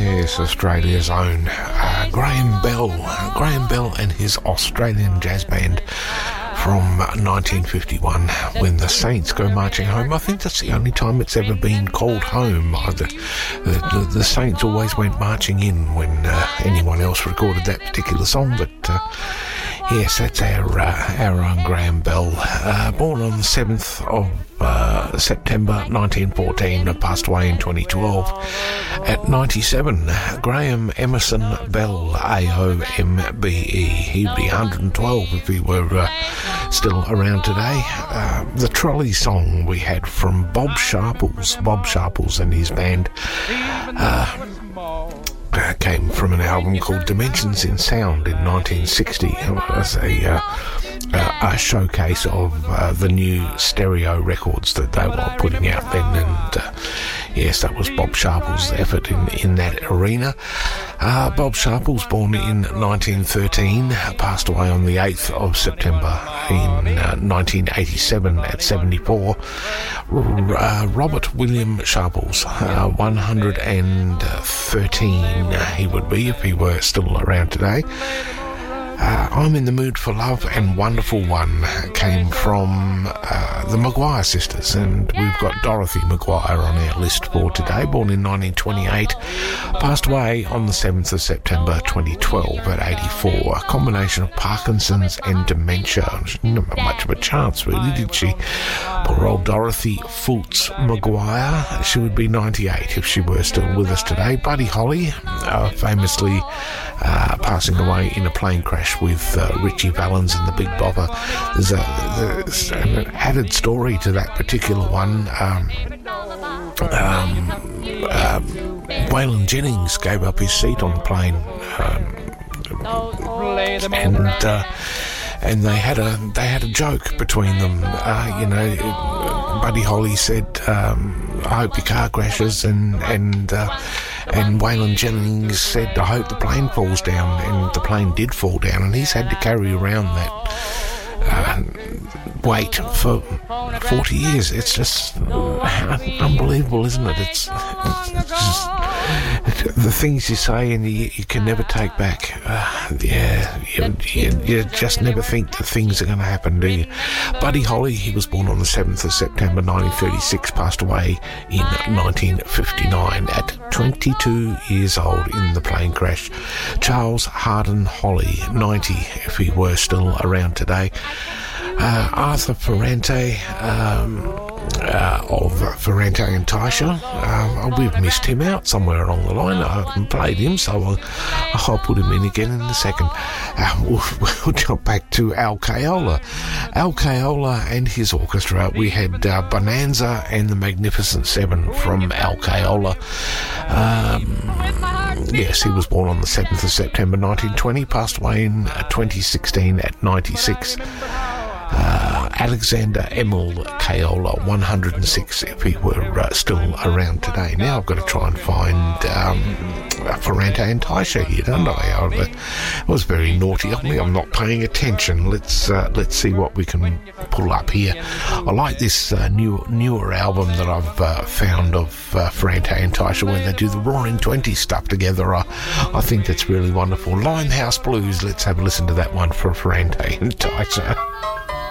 Yes, Australia's own Graham Bell. Graham Bell and his Australian jazz band from 1951 when the Saints go marching home. I think that's the only time it's ever been called home. The Saints always went marching in when anyone else recorded that particular song, but yes, that's our own Graham Bell, born on the 7th of September 1914, passed away in 2012 at 97. Graham Emerson Bell, AOMBE. He'd be 112 if he were still around today. The Trolley song we had from Bob Sharples and his band came from an album called Dimensions in Sound in 1960. It was a showcase of the new stereo records that they were putting out then, and yes, that was Bob Sharples' effort in that arena. Bob Sharples, born in 1913, passed away on the 8th of September in 1987 at 74. Robert William Sharples, 113 he would be if he were still around today. I'm in the Mood for Love and Wonderful One came from the Maguire sisters, and we've got Dorothy Maguire on our list for today, born in 1928, passed away on the 7th of September 2012 at 84. A combination of Parkinson's and dementia. She didn't have much of a chance, really, did she? Poor old Dorothy Fultz Maguire. She would be 98 if she were still with us today. Buddy Holly, famously passing away in a plane crash with Richie Valens and the Big Bopper. There's an added story to that particular one. Waylon Jennings gave up his seat on the plane, and they had a joke between them. Buddy Holly said, "I hope your car crashes," and Waylon Jennings said, "I hope the plane falls down," and the plane did fall down, and he's had to carry around that weight for 40 years. It's just unbelievable, isn't it? It's just the things you say and you can never take back. You just never think that things are going to happen, do you? Buddy Holly, he was born on the 7th of September 1936, passed away in 1959 at 22 years old in the plane crash. Charles Hardin Holly, 90 if he were still around today. Arthur Ferrante of Ferrante and Teicher. We've missed him out somewhere along the line. I haven't played him, so I'll put him in again in a second. We'll jump back to Al Caiola. Al Caiola and his orchestra. We had Bonanza and the Magnificent Seven from Al Caiola. Yes, he was born on the 7th of September 1920, passed away in 2016 at 96. Alexander Emil Caiola, 106 if he were still around today. Now I've got to try and find Ferrante and Teicher here, don't I? It was very naughty of me. I'm not paying attention. Let's see what we can pull up here. I like this newer album that I've found of Ferrante and Teicher when they do the Roaring Twenties stuff together. I think that's really wonderful. Limehouse Blues. Let's have a listen to that one for Ferrante and Teicher.